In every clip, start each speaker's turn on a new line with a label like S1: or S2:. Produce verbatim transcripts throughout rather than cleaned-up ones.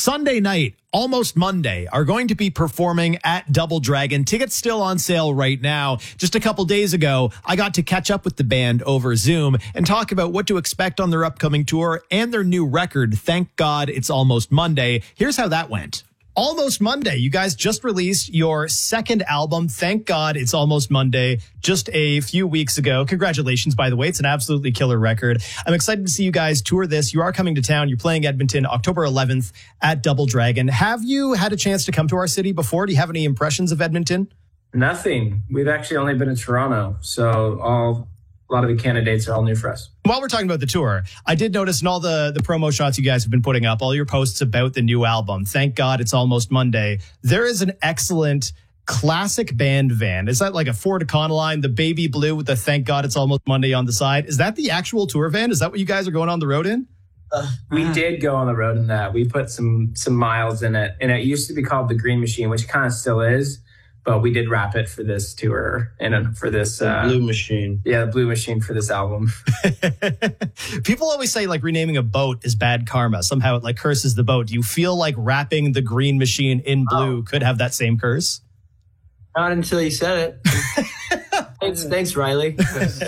S1: Sunday night, Almost Monday, are going to be performing at Double Dragon. Tickets still on sale right now. Just a couple days ago, I got to catch up with the band over Zoom and talk about what to expect on their upcoming tour and their new record, Thank God It's Almost Monday. Here's how that went. Almost Monday. You guys just released your second album, Thank God It's Almost Monday, just a few weeks ago. Congratulations, by the way. It's an absolutely killer record. I'm excited to see you guys tour this. You are coming to town. You're playing Edmonton October eleventh at Double Dragon. Have you had a chance to come to our city before? Do you have any impressions of Edmonton?
S2: Nothing. We've actually only been in Toronto, so all a lot of the candidates are all new for us.
S1: While we're talking about the tour, I did notice in all the, the promo shots you guys have been putting up, all your posts about the new album, Thank God It's Almost Monday, there is an excellent classic band van. Is that like a Ford Econoline, the baby blue with the Thank God It's Almost Monday on the side? Is that the actual tour van? Is that what you guys are going on the road in?
S2: Uh, we did go on the road in that. We put some some miles in it, and it used to be called the Green Machine, which kind of still is. But we did wrap it for this tour and for this
S3: uh, Blue Machine.
S2: Yeah, the Blue Machine for this album.
S1: People always say like renaming a boat is bad karma. Somehow it like curses the boat. Do you feel like wrapping the Green Machine in blue oh. could have that same curse?
S3: Not until you said it. thanks, thanks, Riley.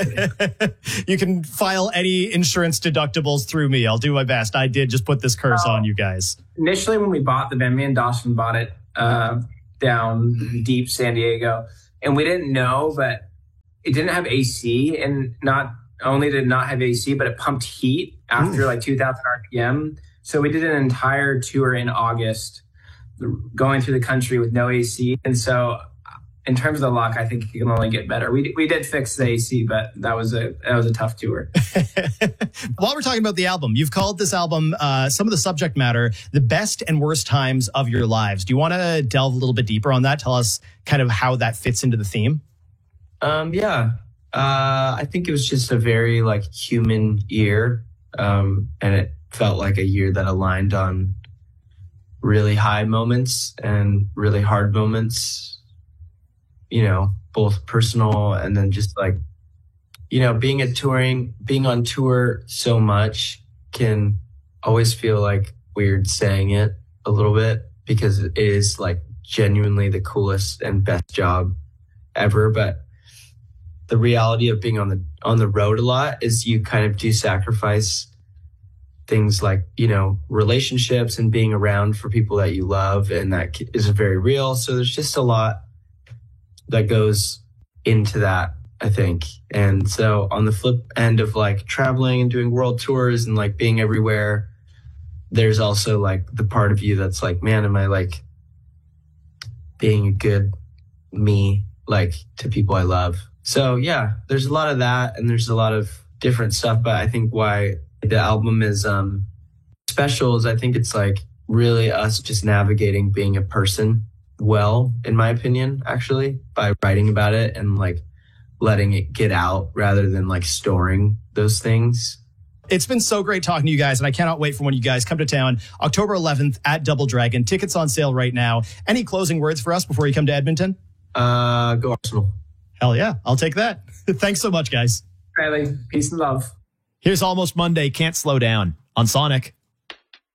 S1: You can file any insurance deductibles through me. I'll do my best. I did just put this curse oh. on you guys.
S2: Initially, when we bought the van, me and Dawson bought it. Uh, down deep San Diego, and we didn't know, but it didn't have A C, and not only did it not have A C, but it pumped heat after Ooh. like two thousand R P M. So we did an entire tour in August going through the country with no A C. And so in terms of the luck, I think it can only get better. We we did fix the A C, but that was a that was a tough tour.
S1: While we're talking about the album, you've called this album, uh, some of the subject matter, the best and worst times of your lives. Do you want to delve a little bit deeper on that? Tell us kind of how that fits into the theme.
S3: Um, yeah, uh, I think it was just a very like human year, um, and it felt like a year that aligned on really high moments and really hard moments. You know, both personal and then just like, you know, being a touring, being on tour so much can always feel like weird saying it a little bit because it is like genuinely the coolest and best job ever. But the reality of being on the, on the road a lot is you kind of do sacrifice things like, you know, relationships and being around for people that you love. And that is very real. So there's just a lot that goes into that, I think. And so on the flip end of like traveling and doing world tours and like being everywhere, there's also like the part of you that's like, man, am I like being a good me, like to people I love? So yeah, there's a lot of that and there's a lot of different stuff. But I think why the album is um, special is I think it's like really us just navigating being a person well, in my opinion, actually, by writing about it and like letting it get out rather than like storing those things.
S1: It's been so great talking to you guys, and I cannot wait for when you guys come to town October eleventh at Double Dragon. Tickets on sale right now. Any closing words for us before you come to Edmonton?
S3: Uh, go Arsenal.
S1: Hell yeah, I'll take that. Thanks so much, guys.
S2: Riley, peace and love.
S1: Here's Almost Monday, Can't Slow Down on Sonic.